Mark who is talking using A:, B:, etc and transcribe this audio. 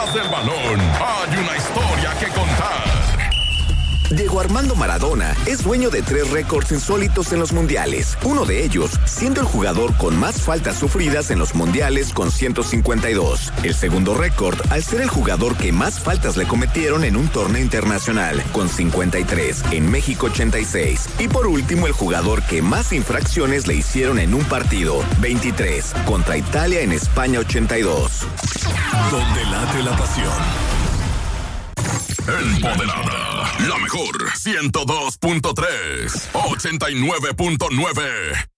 A: Detrás del balón hay una historia que contar.
B: Diego Armando Maradona es dueño de 3 récords insólitos en los mundiales. Uno de ellos siendo el jugador con más faltas sufridas en los mundiales con 152. El segundo récord al ser el jugador que más faltas le cometieron en un torneo internacional con 53, en México 86. Y por último el jugador que más infracciones le hicieron en un partido, 23, contra Italia en España 82.
A: Donde late la pasión. Empoderada, la mejor 102.3, 89.9.